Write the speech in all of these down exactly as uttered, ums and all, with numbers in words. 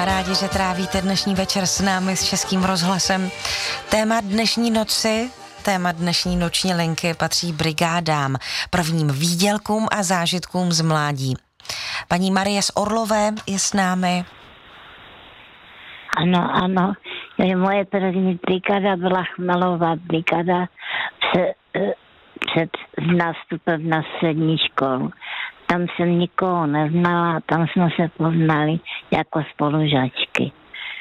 Rádi, že trávíte dnešní večer s námi, s Českým rozhlasem. Téma dnešní noci, téma dnešní noční linky patří brigádám, prvním výdělkům a zážitkům z mládí. Paní Marie z Orlové je s námi. Ano, ano. Moje první brigáda byla Chmelová brigáda před, před nástupem na střední školu. Tam jsem nikoho neznala, tam jsme se poznali jako spolužačky.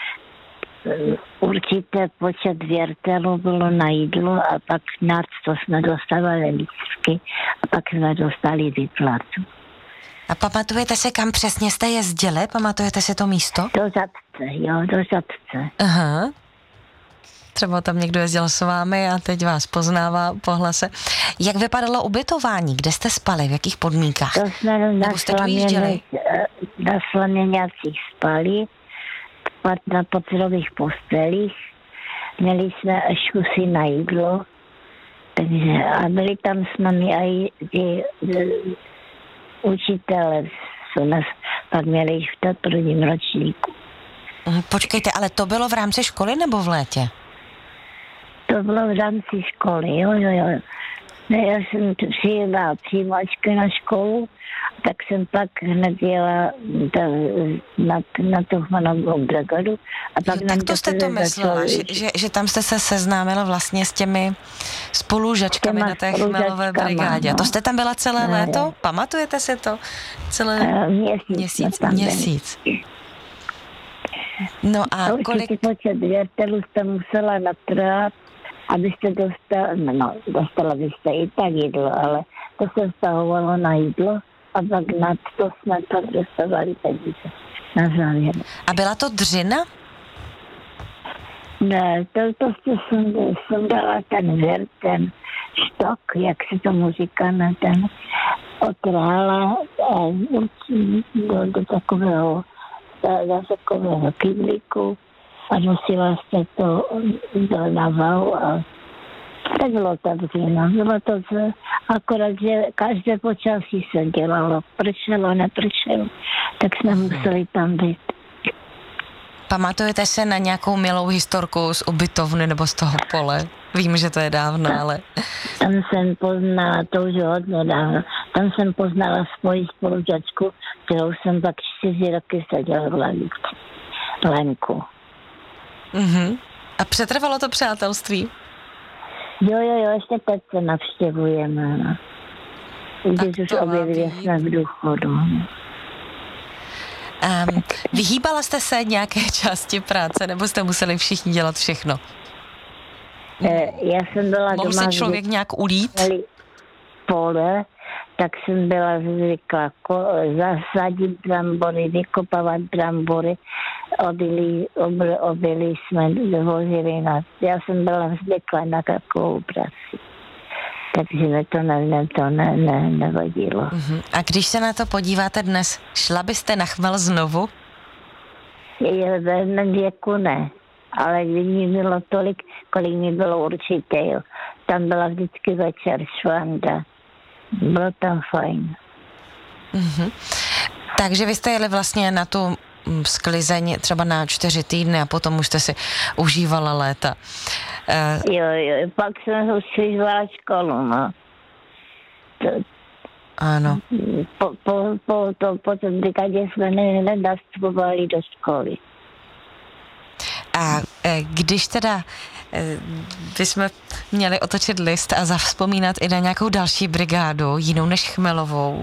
Určitě počet věrtelů bylo na jídlo a pak nad to jsme dostávali lístky a pak jsme dostali výplatu. A pamatujete si, kam přesně jste jezdili? Pamatujete si to místo? Do Žatce, jo, do Žatce. Aha. Třeba tam někdo jezdil s vámi a teď vás poznává po hlase. Jak vypadalo ubytování? Kde jste spali? V jakých podmínkách? To jsme na, na slaměňacích spali, na podrodových postelích. Měli jsme škusy na jídlo. Takže, a byli tam s námi i ty učitelé, co nás pak měli již v prvním ročníku. Počkejte, ale to bylo v rámci školy nebo v létě? To bylo v rámci školy, jo, jo, jo. Ne, já jsem přijela přijímačky na školu, tak jsem pak hned jela ta, na, na tu Chmelovou brigádu. A pak jo, tak to jste to myslela, že, že, že tam jste se seznámila vlastně s těmi spolužačkami na té Chmelové brigádě. No. To jste tam byla celé no, léto? Je. Pamatujete si to? Celé uh, měsíc. Měsíc, měsíc. No a určitě kolik... počet věrtelů jste musela natrát, abyste dostala, no, dostala byste i tak jídlo, ale to se vztahovalo na jídlo a pak na to jsme pak dostávali peníze na závěr. A byla to dřina? Ne, to, to jsem, jsem dala ten věr, ten štok, jak se tomu říká, na ten otrhala do, do takového do takového kyblíku a nosila se to do navalu a tak bylo to dříno. Bylo to, akorát, že každé počasí se dělalo. Pršelo, nepršelo, tak jsme hmm. museli tam být. Pamatujete se na nějakou milou historku z ubytovny nebo z toho pole? Vím, že to je dávno, ale... Tam jsem poznala, to už hodně dávno, tam jsem poznala svoji spolužačku, kterou jsem pak čtyři roky seděla v lavici. Lenku. Uh-huh. A přetrvalo to přátelství? Jo, jo, jo, ještě teď se navštěvujeme. No. Když už obě dvě jsme v důchodu. Um, vyhýbala jste se nějaké části práce, nebo jste museli všichni dělat všechno? Já jsem byla Mohl doma... se člověk nějak ulít? Pole, tak jsem byla zvyklá ko- zasadit brambory, vykopávat brambory, obili, ob, obili jsme, vozili nás. Já jsem byla zvyklá na takovou práci. Takže mi to, ne, ne, to ne, ne, nevadilo. Uh-huh. A když se na to podíváte dnes, šla byste na Chmel znovu? Je, ve mém věku ne. Ale když mi bylo tolik, kolik mi bylo určitě, jo. Tam byla vždycky večer švanda. Bylo tam fajn. Mm-hmm. Takže vy jste jeli vlastně na tu sklizeň třeba na čtyři týdny a potom už jste si užívala léta. Uh... Jo, jo, pak jsem užívala školu, no. To, ano. Po, po, po, to, po té brigádě jsme nenastupovali do školy. A když teda bychom měli otočit list a zavzpomínat i na nějakou další brigádu, jinou než Chmelovou,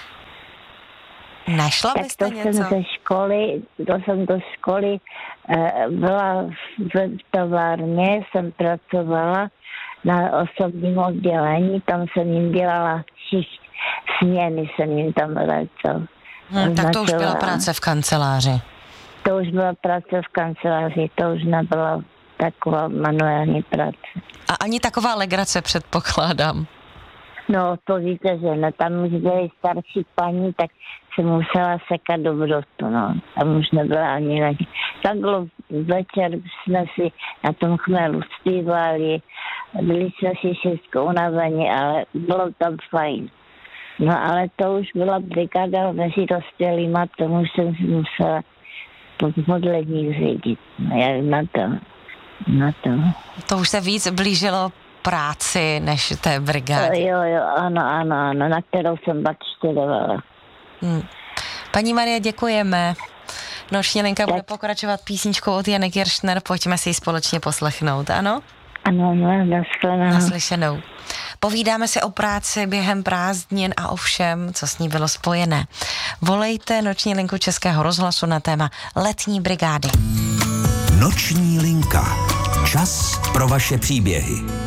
našla byste něco? Tak to něco? jsem ze školy, to jsem do školy byla v továrně, jsem pracovala na osobním oddělení, tam jsem jim dělala šicht, směny jsem jim tam vracel. Hmm, tak to už byla práce v kanceláři. To už byla práce v kanceláři, to už nebyla taková manuální práce. A ani taková legrace, předpokládám. No, to víte, že ne, tam už byly starší paní, tak se musela sekat dobrotu, no. Tam už nebyla ani na ní. Tak bylo večer, jsme si na tom Chmelu zpívali, byli jsme si všechno unavení, ale bylo tam fajn. No ale to už byla brigáda mezi dospělýma, tomu jsem si musela modlení řídit. Jak na to. Na to. To už se víc blížilo práci než té brigádě. Jo, jo, ano, ano, ano, na kterou jsem pak študovala. Hmm. Paní Marie, děkujeme. Noční linka bude pokračovat písničkou od Jany Kiršner, pojďme si ji společně poslechnout, ano? Ano, no, nashledanou. Naslyšenou. Povídáme si o práci během prázdnin a o všem, co s ní bylo spojené. Volejte noční linku Českého rozhlasu na téma letní brigády. Noční linka. Čas pro vaše příběhy.